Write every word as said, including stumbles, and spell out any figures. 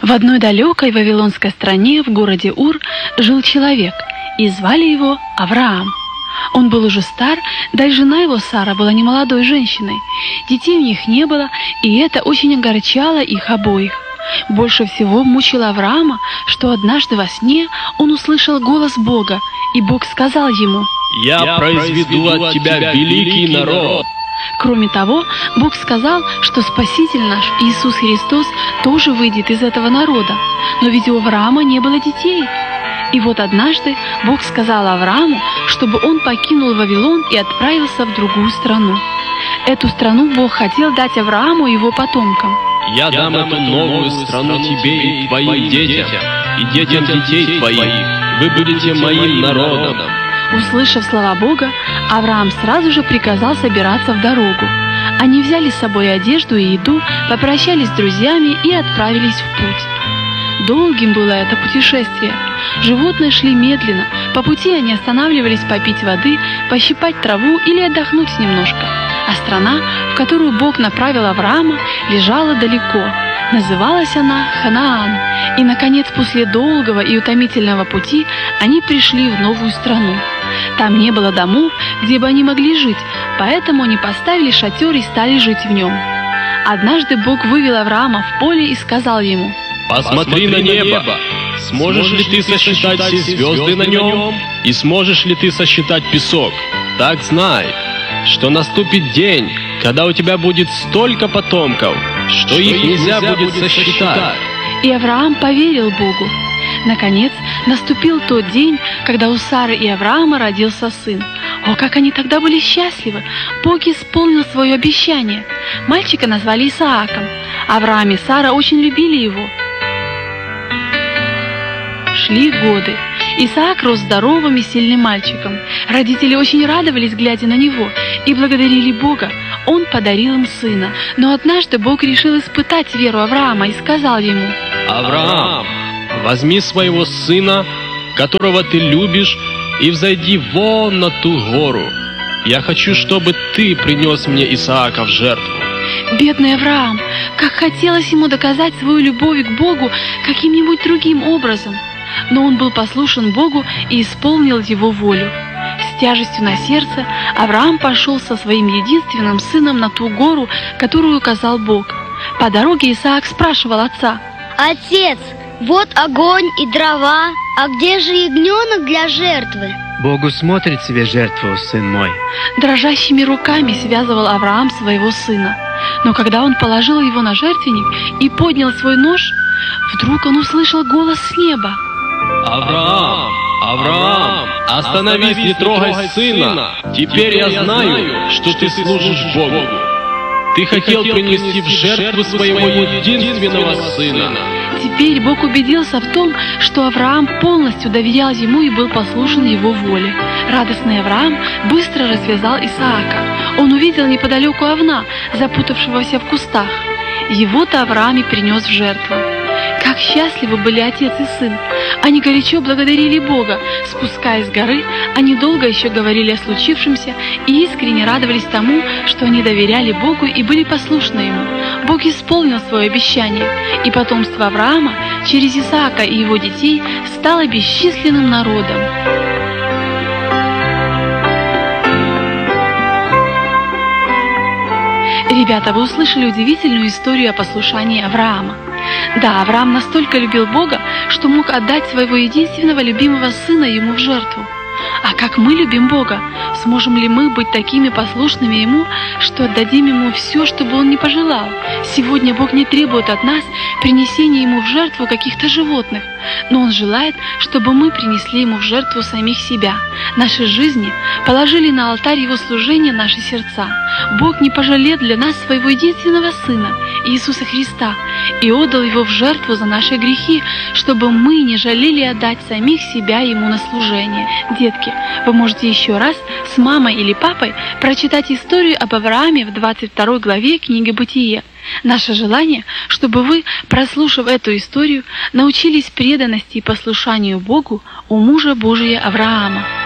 В одной далекой вавилонской стране в городе Ур жил человек, и звали его Авраам. Он был уже стар, да и жена его Сара была немолодой женщиной. Детей у них не было, и это очень огорчало их обоих. Больше всего мучило Авраама, что однажды во сне он услышал голос Бога, и Бог сказал ему: «Я произведу от тебя великий народ». Кроме того, Бог сказал, что Спаситель наш, Иисус Христос, тоже выйдет из этого народа. Но ведь у Авраама не было детей. И вот однажды Бог сказал Аврааму, чтобы он покинул Вавилон и отправился в другую страну. Эту страну Бог хотел дать Аврааму и его потомкам. «Я дам эту новую страну тебе и твоим детям, и детям детей твоих. Вы будете моим народом». Услышав слова Бога, Авраам сразу же приказал собираться в дорогу. Они взяли с собой одежду и еду, попрощались с друзьями и отправились в путь. Долгим было это путешествие. Животные шли медленно, по пути они останавливались попить воды, пощипать траву или отдохнуть немножко. А страна, в которую Бог направил Авраама, лежала далеко. Называлась она Ханаан. И, наконец, после долгого и утомительного пути они пришли в новую страну. Там не было домов, где бы они могли жить, поэтому они поставили шатер и стали жить в нем. Однажды Бог вывел Авраама в поле и сказал ему: «Посмотри на небо. Сможешь ли ты сосчитать все звезды на нем? И сможешь ли ты сосчитать песок? Так знай, что наступит день, когда у тебя будет столько потомков, что их нельзя будет сосчитать». И Авраам поверил Богу. Наконец, наступил тот день, когда у Сары и Авраама родился сын. О, как они тогда были счастливы! Бог исполнил свое обещание. Мальчика назвали Исааком. Авраам и Сара очень любили его. Шли годы. Исаак рос здоровым и сильным мальчиком. Родители очень радовались, глядя на него, и благодарили Бога. Он подарил им сына. Но однажды Бог решил испытать веру Авраама и сказал ему: «Авраам, возьми своего сына, которого ты любишь, и взойди вон на ту гору. Я хочу, чтобы ты принес мне Исаака в жертву». Бедный Авраам! Как хотелось ему доказать свою любовь к Богу каким-нибудь другим образом. Но он был послушен Богу и исполнил его волю. С тяжестью на сердце Авраам пошел со своим единственным сыном на ту гору, которую указал Бог. По дороге Исаак спрашивал отца: «Отец, вот огонь и дрова, а где же ягненок для жертвы?» «Богу смотрит себе жертву, сын мой». Дрожащими руками связывал Авраам своего сына. Но когда он положил его на жертвенник и поднял свой нож, вдруг он услышал голос с неба: «Авраам, Авраам, остановись, не трогай сына. Теперь я знаю, что ты служишь Богу. Ты хотел принести в жертву своего единственного сына». Теперь Бог убедился в том, что Авраам полностью доверял ему и был послушен его воле. Радостный Авраам быстро развязал Исаака. Он увидел неподалеку овна, запутавшегося в кустах. Его-то Авраам и принес в жертву. Как счастливы были отец и сын! Они горячо благодарили Бога. Спускаясь с горы, они долго еще говорили о случившемся и искренне радовались тому, что они доверяли Богу и были послушны Ему. Бог исполнил свое обещание, и потомство Авраама через Исаака и его детей стало бесчисленным народом. Ребята, вы услышали удивительную историю о послушании Авраама. Да, Авраам настолько любил Бога, что мог отдать своего единственного любимого сына ему в жертву. А как мы любим Бога? Сможем ли мы быть такими послушными Ему, что отдадим Ему все, что бы Он ни пожелал? Сегодня Бог не требует от нас принесения Ему в жертву каких-то животных, но Он желает, чтобы мы принесли Ему в жертву самих себя, наши жизни, положили на алтарь Его служения наши сердца. Бог не пожалел для нас своего единственного Сына, Иисуса Христа, и отдал Его в жертву за наши грехи, чтобы мы не жалели отдать самих себя Ему на служение. Детки, вы можете еще раз с мамой или папой прочитать историю об Аврааме в двадцать второй главе книги «Бытие». Наше желание, чтобы вы, прослушав эту историю, научились преданности и послушанию Богу у мужа Божия Авраама.